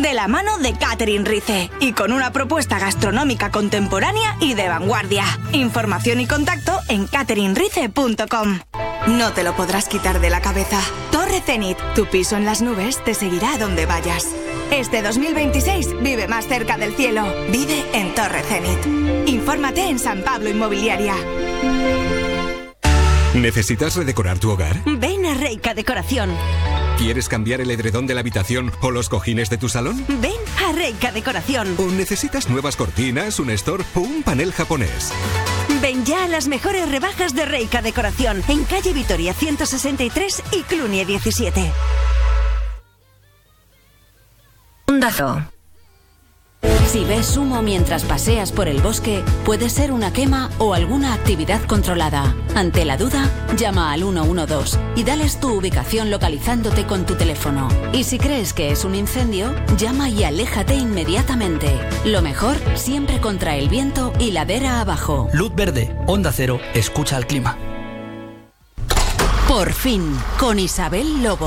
de la mano de Catherine Rice y con una propuesta gastronómica contemporánea y de vanguardia. Información y contacto en catherinerice.com. No te lo podrás quitar de la cabeza. Torre Zenit, tu piso en las nubes te seguirá a donde vayas. Este 2026 vive más cerca del cielo. Vive en Torre Zenit. Infórmate en San Pablo Inmobiliaria. ¿Necesitas redecorar tu hogar? Ven a Reika Decoración. ¿Quieres cambiar el edredón de la habitación o los cojines de tu salón? Ven a Reika Decoración. ¿O necesitas nuevas cortinas, un store o un panel japonés? Ven ya a las mejores rebajas de Reika Decoración en calle Vitoria 163 y Cluny 17. Ondazo. Si ves humo mientras paseas por el bosque, puede ser una quema o alguna actividad controlada. Ante la duda, llama al 112 y dales tu ubicación localizándote con tu teléfono. Y si crees que es un incendio, llama y aléjate inmediatamente. Lo mejor, siempre contra el viento y ladera abajo. Luz verde, Onda Cero, escucha al clima. Por fin, con Isabel Lobo.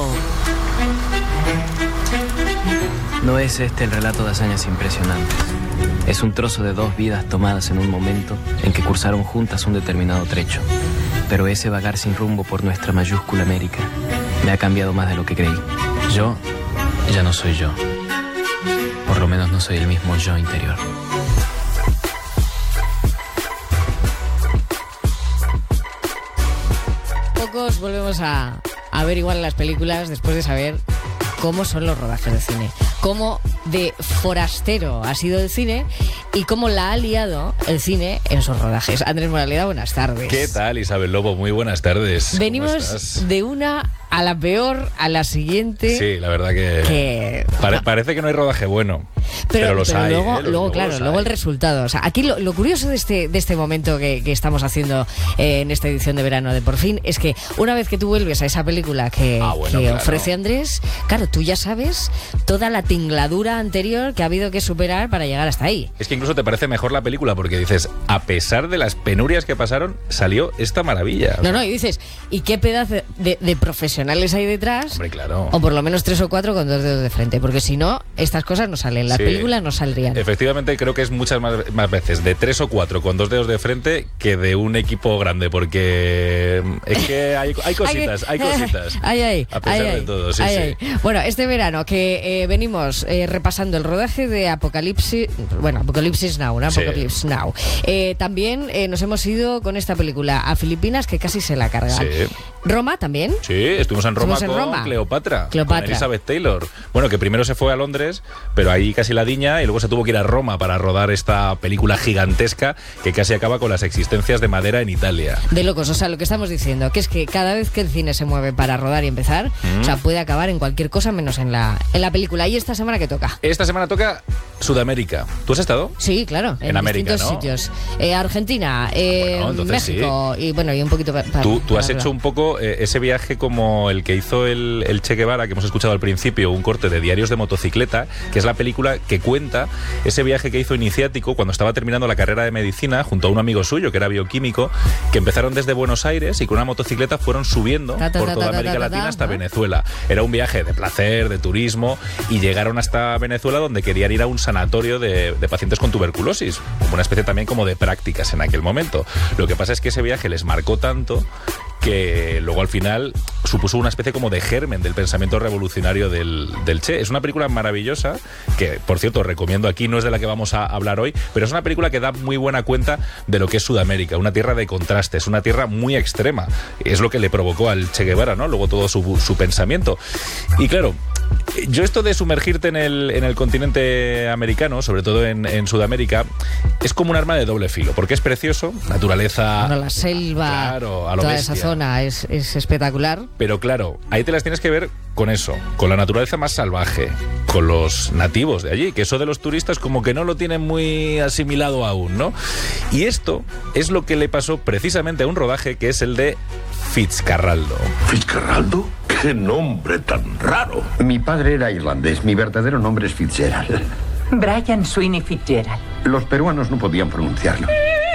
No es este el relato de hazañas impresionantes. Es un trozo de 2 vidas tomadas en un momento en que cursaron juntas un determinado trecho. Pero ese vagar sin rumbo por nuestra mayúscula América me ha cambiado más de lo que creí. Yo ya no soy yo. Por lo menos no soy el mismo yo interior. Pocos volvemos a ver igual las películas después de saber cómo son los rodajes de cine, cómo de forastero ha sido el cine y cómo la ha liado el cine en sus rodajes. Andrés Moraleda, buenas tardes. ¿Qué tal, Isabel Lobo? Muy buenas tardes. Venimos de una a la peor, a la siguiente. Sí, la verdad que parece que no hay rodaje bueno, pero los hay. Luego, claro, luego el resultado. O sea, aquí lo curioso de este momento que estamos haciendo en esta edición de verano de Por Fin es que una vez que tú vuelves a esa película que ofrece Andrés, claro, tú ya sabes toda la tingladura anterior que ha habido que superar para llegar hasta ahí. Es que incluso te parece mejor la película porque dices, a pesar de las penurias que pasaron, salió esta maravilla. No, y dices, ¿y qué pedazo de profesionales hay detrás? Hombre, claro. O por lo menos 3 o 4 con 2 dedos de frente, porque si no, estas cosas no salen, las películas no saldrían. Efectivamente, creo que es muchas más veces de 3 o 4 con 2 dedos de frente que de un equipo grande, porque es que hay cositas, hay cositas. A pesar de todo, sí. Bueno, este verano que venimos repasando el rodaje de Apocalipsis Now, ¿no? Apocalypse Now. También nos hemos ido con esta película a Filipinas, que casi se la cargan. Sí. Roma también. Sí, estuvimos en Roma con Cleopatra, con Elizabeth Taylor. Bueno, que primero se fue a Londres, pero ahí casi la diña, y luego se tuvo que ir a Roma para rodar esta película gigantesca que casi acaba con las existencias de madera en Italia. De locos, o sea, lo que estamos diciendo, que es que cada vez que el cine se mueve para rodar y empezar, o sea, puede acabar en cualquier cosa menos en la película. ¿Y esta semana qué toca? Esta semana toca Sudamérica. ¿Tú has estado? Sí, claro, en América, distintos sitios. Argentina, México, sí. y un poquito para Tú has hecho un poco ese viaje como el que hizo el Che Guevara, que hemos escuchado al principio, un corte de Diarios de motocicleta, que es la película que cuenta ese viaje que hizo iniciático cuando estaba terminando la carrera de medicina junto a un amigo suyo que era bioquímico, que empezaron desde Buenos Aires y con una motocicleta fueron subiendo por toda América Latina hasta Venezuela. Era un viaje de placer, de turismo, y llegaron hasta Venezuela, donde querían ir a un sanatorio de pacientes con tuberculosis, como una especie también como de prácticas en aquel momento. Lo que pasa es que ese viaje les marcó tanto que luego al final supuso una especie como de germen del pensamiento revolucionario del Che. Es una película maravillosa que, por cierto, recomiendo aquí, no es de la que vamos a hablar hoy, pero es una película que da muy buena cuenta de lo que es Sudamérica, una tierra de contrastes, una tierra muy extrema. Es lo que le provocó al Che Guevara, ¿no? Luego todo su pensamiento. Y claro, yo esto de sumergirte en el continente americano, sobre todo en Sudamérica, es como un arma de doble filo, porque es precioso, naturaleza... Bueno, la selva, claro, a lo toda bestia. esa zona es espectacular. Pero claro, ahí te las tienes que ver con eso, con la naturaleza más salvaje, con los nativos de allí, que eso de los turistas como que no lo tienen muy asimilado aún, ¿no? Y esto es lo que le pasó precisamente a un rodaje que es el de Fitzcarraldo. ¿Fitzcarraldo? ¡Qué nombre tan raro! Mi padre era irlandés, mi verdadero nombre es Fitzgerald. Brian Sweeney Fitzgerald. Los peruanos no podían pronunciarlo.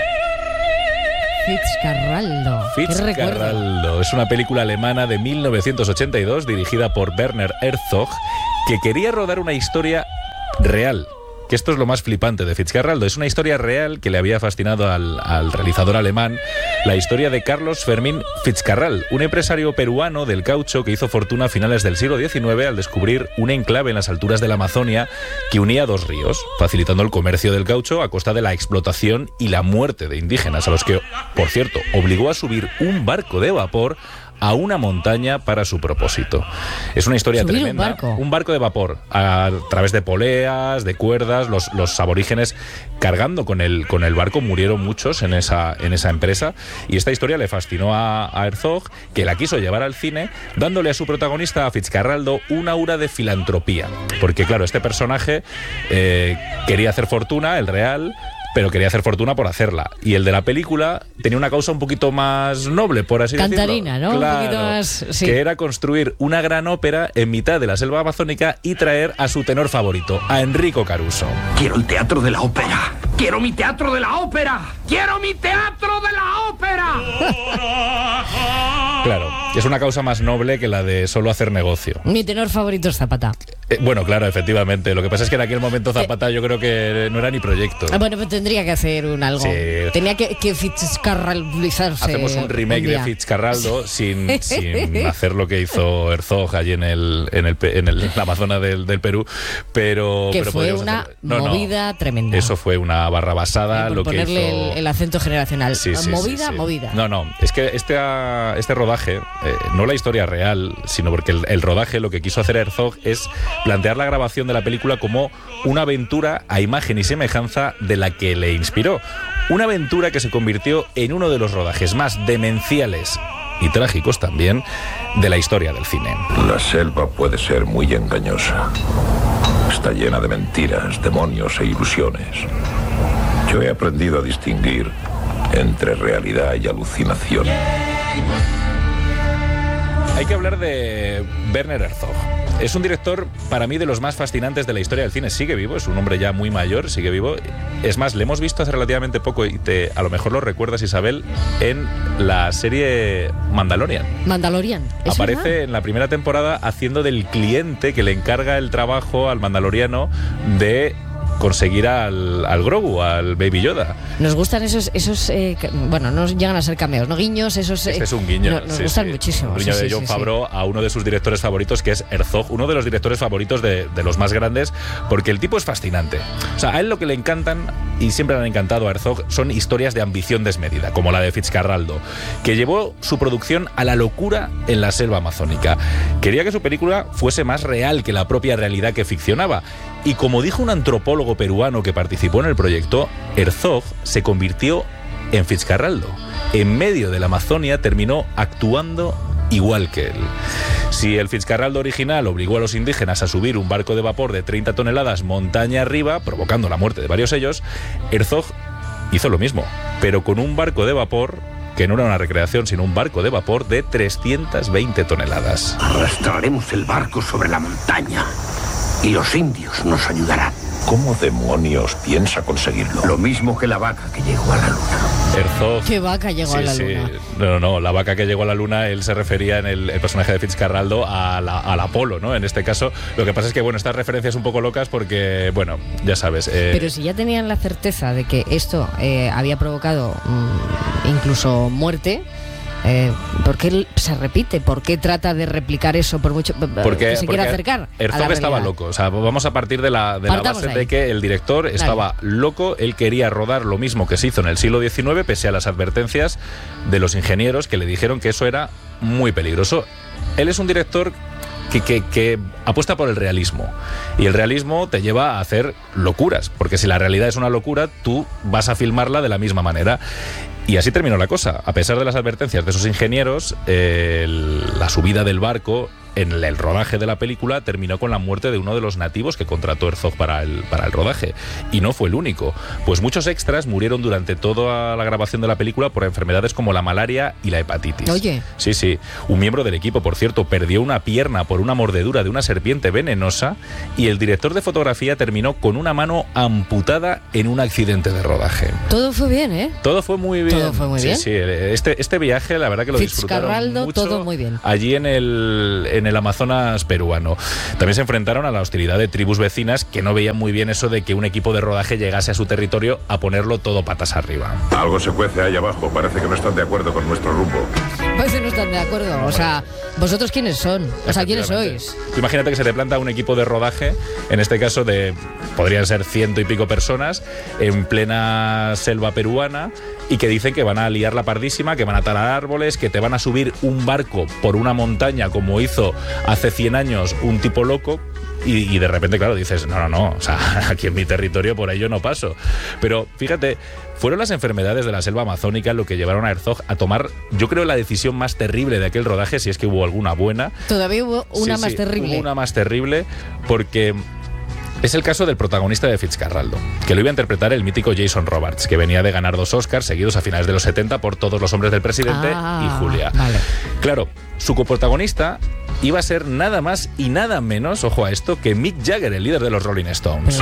Fitzcarraldo. Fitzcarraldo es una película alemana de 1982 dirigida por Werner Herzog, que quería rodar una historia real. Que esto es lo más flipante de Fitzcarraldo. Es una historia real que le había fascinado al realizador alemán, la historia de Carlos Fermín Fitzcarral, un empresario peruano del caucho que hizo fortuna a finales del siglo XIX al descubrir un enclave en las alturas de la Amazonia que unía dos ríos, facilitando el comercio del caucho a costa de la explotación y la muerte de indígenas, a los que, por cierto, obligó a subir un barco de vapor a una montaña para su propósito. Es una historia tremenda. Un barco de vapor, a través de poleas, de cuerdas. Los aborígenes cargando con el barco murieron muchos en esa empresa, y esta historia le fascinó a Herzog, que la quiso llevar al cine, dándole a su protagonista, a Fitzcarraldo, un aura de filantropía. Porque claro, este personaje quería hacer fortuna, el real, pero quería hacer fortuna por hacerla. Y el de la película tenía una causa un poquito más noble, por así decirlo. Cantarina, ¿no? Claro, un poquito más, sí. Que era construir una gran ópera en mitad de la selva amazónica y traer a su tenor favorito, a Enrico Caruso. Quiero el teatro de la ópera. ¡Quiero mi teatro de la ópera! ¡Quiero mi teatro de la ópera! Claro, es una causa más noble que la de solo hacer negocio. Mi tenor favorito es Zapata. Bueno, claro, efectivamente. Lo que pasa es que en aquel momento Zapata yo creo que no era ni proyecto. Bueno, pues tendría que hacer algo. Sí. Tenía que Fitzcarraldizarse. Hacemos un remake de Fitzcarraldo sin hacer lo que hizo Herzog allí en el Amazonas del Perú. Pero fue una movida tremenda. Eso fue una barrabasada. Por lo ponerle que hizo... el acento generacional. Sí, movida. No, es que este rodaje, no la historia real, sino porque el rodaje, lo que quiso hacer Herzog es plantear la grabación de la película como una aventura a imagen y semejanza de la que le inspiró. Una aventura que se convirtió en uno de los rodajes más demenciales y trágicos también de la historia del cine. La selva puede ser muy engañosa. Está llena de mentiras, demonios e ilusiones. Yo he aprendido a distinguir entre realidad y alucinación. Hay que hablar de Werner Herzog. Es un director, para mí, de los más fascinantes de la historia del cine. Sigue vivo, es un hombre ya muy mayor, sigue vivo. Es más, le hemos visto hace relativamente poco, y a lo mejor lo recuerdas, Isabel, en la serie Mandalorian. Aparece verdad? En la primera temporada haciendo del cliente que le encarga el trabajo al mandaloriano de conseguir al Grogu, al Baby Yoda. Nos gustan esos bueno, no llegan a ser cameos, ¿no? Guiños, esos... Este es un guiño. Nos gustan muchísimo. Un guiño de Jon Favreau a uno de sus directores favoritos, que es Herzog, uno de los directores favoritos de los más grandes, porque el tipo es fascinante. O sea, a él lo que le encantan, y siempre le han encantado a Herzog, son historias de ambición desmedida, como la de Fitzcarraldo, que llevó su producción a la locura en la selva amazónica. Quería que su película fuese más real que la propia realidad que ficcionaba. Y como dijo un antropólogo peruano que participó en el proyecto, Herzog se convirtió en Fitzcarraldo. En medio de la Amazonia terminó actuando igual que él. Si el Fitzcarraldo original obligó a los indígenas a subir un barco de vapor de 30 toneladas montaña arriba, provocando la muerte de varios de ellos, Herzog hizo lo mismo, pero con un barco de vapor que no era una recreación, sino un barco de vapor de 320 toneladas. Arrastraremos el barco sobre la montaña y los indios nos ayudarán. ¿Cómo demonios piensa conseguirlo? Lo mismo que la vaca que llegó a la luna. Herzog... ¿Qué vaca llegó a la luna? No, la vaca que llegó a la luna, él se refería en el personaje de Fitzcarraldo al Apolo, ¿no? En este caso, lo que pasa es que, bueno, estas referencias un poco locas porque, bueno, ya sabes... Pero si ya tenían la certeza de que esto había provocado incluso muerte... ¿por qué se repite? ¿Por qué trata de replicar eso por mucho que se quiera acercar? Herzog estaba loco. O sea, vamos a partir de la base de que el director estaba loco. Él quería rodar lo mismo que se hizo en el siglo XIX, pese a las advertencias de los ingenieros que le dijeron que eso era muy peligroso. Él es un director que apuesta por el realismo, y el realismo te lleva a hacer locuras, porque si la realidad es una locura, tú vas a filmarla de la misma manera. Y así terminó la cosa. A pesar de las advertencias de esos ingenieros, la subida del barco en el rodaje de la película terminó con la muerte de uno de los nativos que contrató Herzog para el rodaje. Y no fue el único, pues muchos extras murieron durante toda la grabación de la película por enfermedades como la malaria y la hepatitis. Oye. Sí. Un miembro del equipo, por cierto, perdió una pierna por una mordedura de una serpiente venenosa, y el director de fotografía terminó con una mano amputada en un accidente de rodaje. Todo fue bien, ¿eh? Todo fue muy bien. Sí. Este viaje, la verdad que lo disfrutaron mucho. Todo muy bien. Allí en en el Amazonas peruano. También se enfrentaron a la hostilidad de tribus vecinas que no veían muy bien eso de que un equipo de rodaje llegase a su territorio a ponerlo todo patas arriba. Algo se cuece ahí abajo, parece que no están de acuerdo con nuestro rumbo. Pues no están de acuerdo, o sea, ¿vosotros quiénes son? O sea, ¿quiénes sois? Tú imagínate que se te planta un equipo de rodaje, en este caso podrían ser 100 y pico personas, en plena selva peruana, y que dicen que van a liar la pardísima, que van a talar árboles, que te van a subir un barco por una montaña como hizo hace 100 años un tipo loco. Y de repente, claro, dices, no, o sea, aquí en mi territorio por ahí yo no paso. Pero fíjate, fueron las enfermedades de la selva amazónica lo que llevaron a Herzog a tomar, yo creo, la decisión más terrible de aquel rodaje, si es que hubo alguna buena. Todavía hubo una más terrible. Hubo una más terrible porque es el caso del protagonista de Fitzcarraldo, que lo iba a interpretar el mítico Jason Robards, que venía de ganar 2 Oscars seguidos a finales de los 70 por Todos los hombres del presidente y Julia. Vale. Claro, su coprotagonista iba a ser nada más y nada menos, ojo a esto, que Mick Jagger, el líder de los Rolling Stones.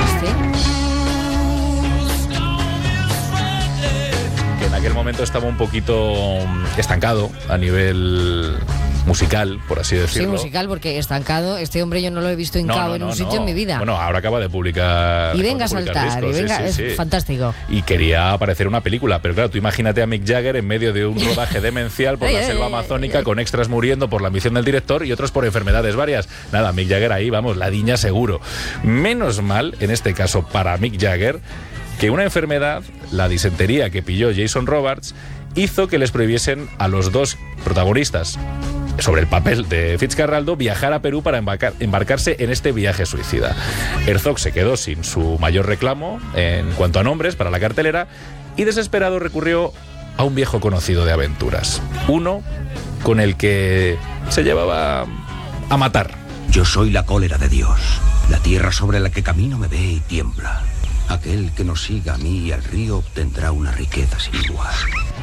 Que en aquel momento estaba un poquito estancado a nivel musical, por así decirlo. Sí, musical, porque estancado, este hombre yo no lo he visto hincado en un sitio en mi vida. Bueno, ahora acaba de publicar. Y venga a saltar, discos, y venga, sí. Es fantástico. Y quería aparecer en una película, pero claro, tú imagínate a Mick Jagger en medio de un rodaje demencial por la selva amazónica, con extras muriendo por la ambición del director y otros por enfermedades varias. Nada, Mick Jagger ahí, vamos, la diña seguro. Menos mal, en este caso para Mick Jagger, que una enfermedad, la disentería que pilló Jason Robards, hizo que les prohibiesen a los 2 protagonistas sobre el papel de Fitzcarraldo viajar a Perú para embarcarse en este viaje suicida. Herzog se quedó sin su mayor reclamo en cuanto a nombres para la cartelera y desesperado recurrió a un viejo conocido de aventuras. Uno con el que se llevaba a matar. Yo soy la cólera de Dios. La tierra sobre la que camino me ve y tiembla. Aquel que nos siga a mí y al río obtendrá una riqueza sin igual.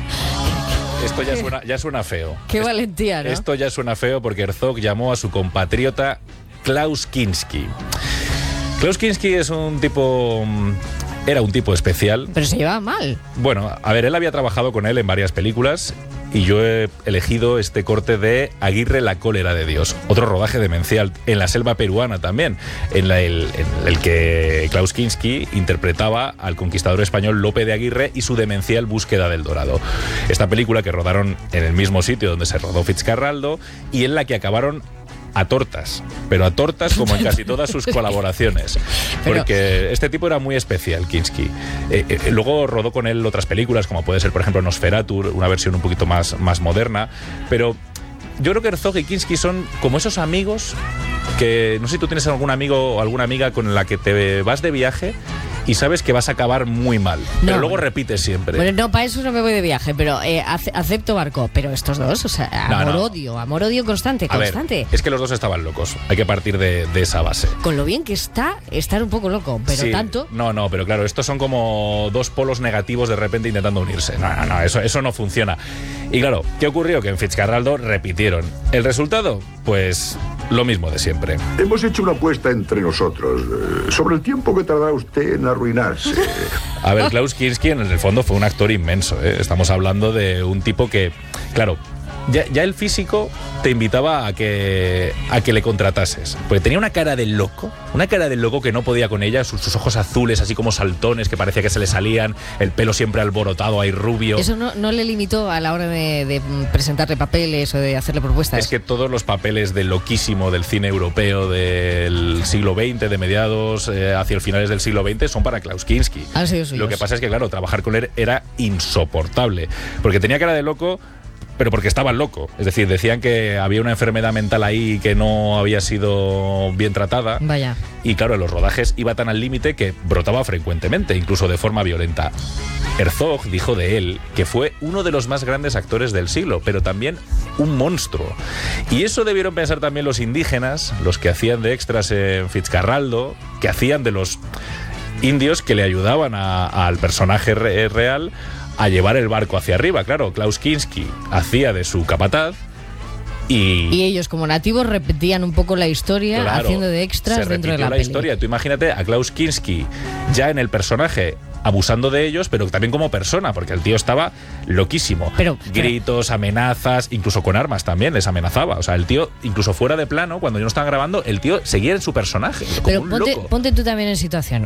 Esto ya suena feo. Qué valentía, ¿no? Esto ya suena feo porque Herzog llamó a su compatriota Klaus Kinski. Klaus Kinski era un tipo especial. Pero se llevaba mal. Bueno, a ver, él había trabajado con él en varias películas y yo he elegido este corte de Aguirre, la cólera de Dios. Otro rodaje demencial en la selva peruana también, en el que Klaus Kinski interpretaba al conquistador español Lope de Aguirre y su demencial búsqueda del Dorado. Esta película que rodaron en el mismo sitio donde se rodó Fitzcarraldo y en la que acabaron a tortas, pero a tortas como en casi todas sus colaboraciones, porque este tipo era muy especial, Kinski. Luego rodó con él otras películas, como puede ser, por ejemplo, Nosferatu, una versión un poquito más moderna, pero yo creo que Herzog y Kinski son como esos amigos que, no sé si tú tienes algún amigo o alguna amiga con la que te vas de viaje y sabes que vas a acabar muy mal, pero luego repites siempre. Bueno, no, para eso no me voy de viaje, pero acepto barco. Pero estos dos, o sea, amor-odio constante. A ver, es que los dos estaban locos. Hay que partir de esa base. Con lo bien que está, estar un poco loco, pero sí, tanto. No, pero claro, estos son como 2 polos negativos de repente intentando unirse. No, eso no funciona. Y claro, ¿qué ocurrió? Que en Fitzcarraldo repitieron. ¿El resultado? Pues lo mismo de siempre. Hemos hecho una apuesta entre nosotros sobre el tiempo que tardará usted en arruinarse. A ver, Klaus Kinski en el fondo fue un actor inmenso, ¿eh? Estamos hablando de un tipo que, claro, ya el físico te invitaba a que le contratases, porque tenía una cara de loco que no podía con ella, sus ojos azules así como saltones que parecía que se le salían, el pelo siempre alborotado ahí rubio. ¿Eso no le limitó a la hora de presentarle papeles o de hacerle propuestas? Es que todos los papeles de loquísimo del cine europeo del siglo XX, de mediados hacia el finales del siglo XX, son para Klaus Kinski. Lo que pasa es que, claro, trabajar con él era insoportable, porque tenía cara de loco, pero porque estaba loco. Es decir, decían que había una enfermedad mental ahí que no había sido bien tratada. Vaya. Y claro, en los rodajes iba tan al límite que brotaba frecuentemente, incluso de forma violenta. Herzog dijo de él que fue uno de los más grandes actores del siglo, pero también un monstruo. Y eso debieron pensar también los indígenas, los que hacían de extras en Fitzcarraldo, que hacían de los indios que le ayudaban al personaje real a llevar el barco hacia arriba. Claro, Klaus Kinski hacía de su capataz Y ellos, como nativos, repetían un poco la historia, claro, haciendo de extras dentro de la peli. Historia. Tú imagínate a Klaus Kinski ya en el personaje, abusando de ellos, pero también como persona, porque el tío estaba loquísimo. Gritos, amenazas, incluso con armas también les amenazaba. O sea, el tío, incluso fuera de plano, cuando no estaban grabando, el tío seguía en su personaje. Pero ponte tú también en situación.